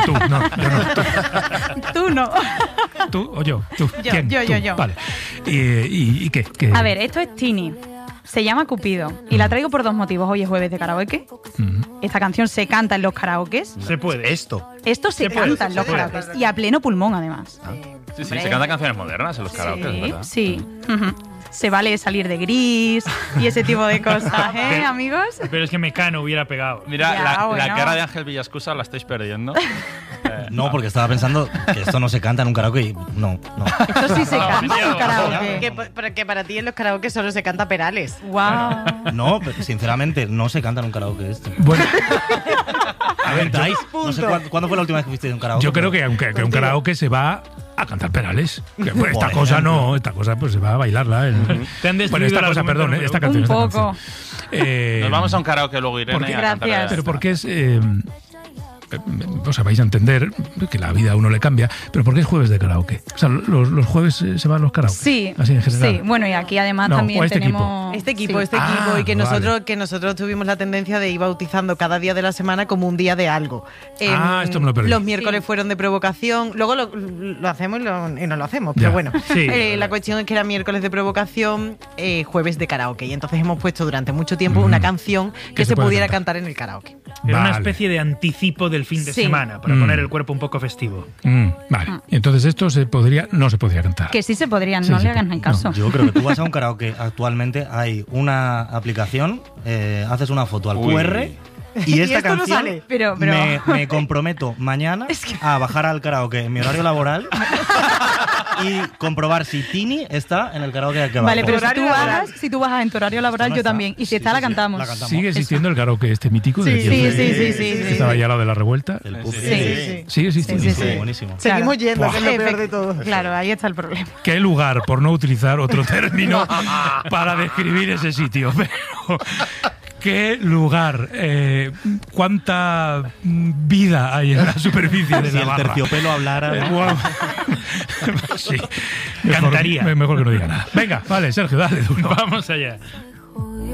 Tú, no, yo no. Tú no. ¿Tú o yo? ¿Tú? Yo, ¿Quién? yo, Tú. yo. Vale. ¿Y qué? A ver, esto es Tini. Se llama Cupido. Y la traigo por dos motivos. Hoy es jueves de karaoke. Esta canción se canta en los karaokes. Se puede. Esto se canta en los karaokes. Y a pleno pulmón, además. Sí, se cantan canciones modernas en los karaokes, ¿verdad? Sí. Se vale salir de Gris y ese tipo de cosas, amigos? Pero es que Mecano hubiera pegado. Mira, Ya, la bueno. cara de Ángel Villascusa la estáis perdiendo. No, porque estaba pensando que esto no se canta en un karaoke y no. Esto sí se canta en un karaoke. Porque para ti en los karaoke solo se canta Perales. Wow. No, pero sinceramente, no se canta en un karaoke esto. Bueno, A ver, no sé ¿cuándo fue la última vez que fuiste en un karaoke? yo creo que aunque un karaoke se va a cantar Perales. Que, bueno, esta Por cosa ejemplo. no, esta cosa pues se va a bailarla. Te han destruido Bueno, esta el cosa, argumento perdón, número esta uno. canción. Un esta poco. canción. Nos vamos a un karaoke luego, Irene. porque- a cantar Gracias. Pero porque es... o sea, vais a entender que la vida a uno le cambia, pero ¿por qué es jueves de karaoke? O sea, los jueves se van los karaoke. Sí, Así en general. sí. Bueno, y aquí además No, también o este tenemos... Este equipo, Sí. y que vale. nosotros tuvimos la tendencia de ir bautizando cada día de la semana como un día de algo. Esto me lo perdí. Los miércoles Sí. fueron de provocación, luego lo hacemos y no lo hacemos, Ya. pero bueno. Sí. La cuestión es que era miércoles de provocación, jueves de karaoke, y entonces hemos puesto durante mucho tiempo una canción que se puede pudiera cantar. cantar en el karaoke. Era una Vale. especie de anticipo del fin de Sí. semana, para poner el cuerpo un poco festivo. Vale. Y entonces esto no se podría cantar. Que sí se podrían, Sí, no sí, le hagan no. caso. Yo creo que tú vas a un karaoke actualmente, hay una aplicación, haces una foto al Uy. QR y esta esto no canción sale. Pero- Me comprometo mañana a bajar al karaoke en mi horario laboral y comprobar si Tini está en el karaoke al que Vale, bajo. pero Horario laboral. si tú vas en tu horario laboral, No yo está. también. Y si Sí, está, sí, la sí, cantamos. la cantamos. ¿Sigue existiendo el karaoke este mítico? Sí, de sí, sí, sí, que estaba ya a lo de la revuelta. El pub. Sí. Sigue existiendo. Sí, sí, sí. Buenísimo. Seguimos yendo, Buah. que es lo peor de todo. Claro, ahí está el problema. ¿Qué lugar, por no utilizar otro término, para describir ese sitio? Pero, ¿qué lugar? ¿Cuánta vida hay en la superficie de Si la el barra? terciopelo hablara. Bueno, sí. Cantaría. Mejor que no diga nada. Venga, vale, Sergio, dale duro. Vamos allá.